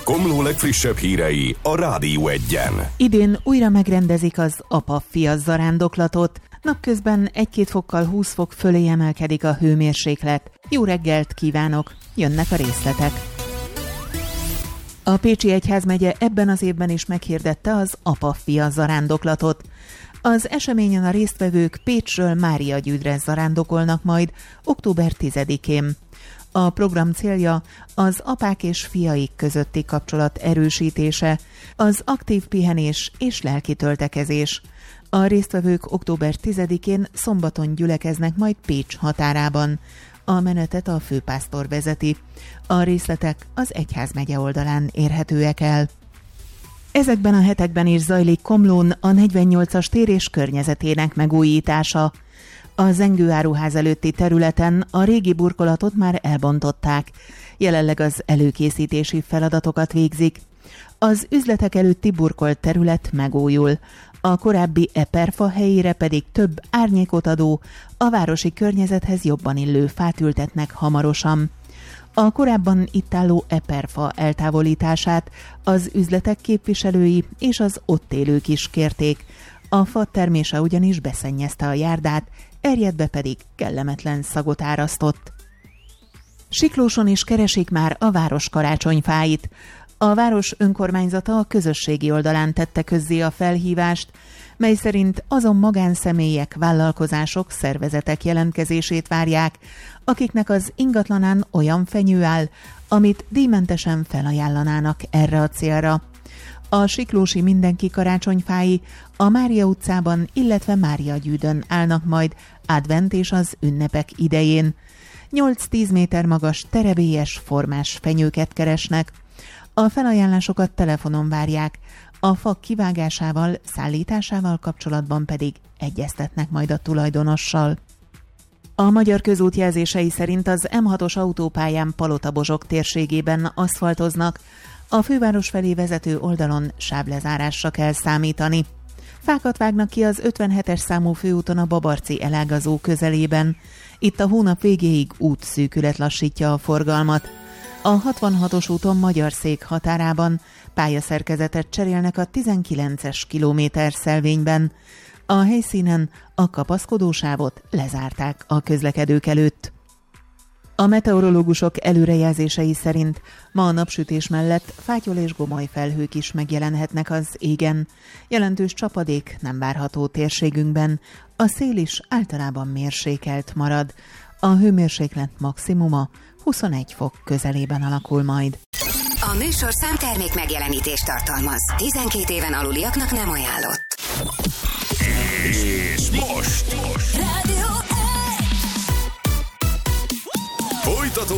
Komló legfrissebb hírei a Rádió Egyen. Idén újra megrendezik az apa-fia zarándoklatot. Napközben 1-2 fokkal 20 fok fölé emelkedik a hőmérséklet. Jó reggelt kívánok! Jönnek a részletek. A Pécsi Egyházmegye ebben az évben is meghirdette az apa-fia zarándoklatot. Az eseményen a résztvevők Pécsről Máriagyűdre zarándokolnak majd október 10-én. A program célja az apák és fiaik közötti kapcsolat erősítése, az aktív pihenés és lelki töltekezés. A résztvevők október 10-én szombaton gyülekeznek majd Pécs határában. A menetet a főpásztor vezeti. A részletek az Egyházmegye oldalán érhetőek el. Ezekben a hetekben is zajlik Komlón a 48-as tér és környezetének megújítása. A Zengő-áruház előtti területen a régi burkolatot már elbontották. Jelenleg az előkészítési feladatokat végzik. Az üzletek előtti burkolt terület megújul. A korábbi eperfa helyére pedig több árnyékot adó, a városi környezethez jobban illő fát ültetnek hamarosan. A korábban itt álló eperfa eltávolítását az üzletek képviselői és az ott élők is kérték. A fa termése ugyanis beszennyezte a járdát, erjedbe pedig kellemetlen szagot árasztott. Siklóson is keresik már a város karácsonyfáit. A város önkormányzata a közösségi oldalán tette közzé a felhívást, mely szerint azon magánszemélyek, vállalkozások, szervezetek jelentkezését várják, akiknek az ingatlanán olyan fenyő áll, amit díjmentesen felajánlanának erre a célra. A siklósi mindenki karácsonyfái a Mária utcában, illetve Máriagyűdön állnak majd advent és az ünnepek idején. 8-10 méter magas, terebélyes, formás fenyőket keresnek. A felajánlásokat telefonon várják, a fa kivágásával, szállításával kapcsolatban pedig egyeztetnek majd a tulajdonossal. A Magyar Közút jelzései szerint az M6-os autópályán Palota-Bozsok térségében aszfaltoznak, a főváros felé vezető oldalon sáblezárásra kell számítani. Fákat vágnak ki az 57-es számú főúton a Babarci elágazó közelében. Itt a hónap végéig útszűkület lassítja a forgalmat. A 66-os úton Magyarszék határában pályaszerkezetet cserélnek a 19-es kilométerszelvényben. A helyszínen a kapaszkodósávot lezárták a közlekedők előtt. A meteorológusok előrejelzései szerint ma a napsütés mellett fátyol és gomoly felhők is megjelenhetnek az égen. Jelentős csapadék nem várható térségünkben, a szél is általában mérsékelt marad. A hőmérséklet maximuma 21 fok közelében alakul majd. A műsorszám termék megjelenítést tartalmaz. 12 éven aluliaknak nem ajánlott. És most! Rádió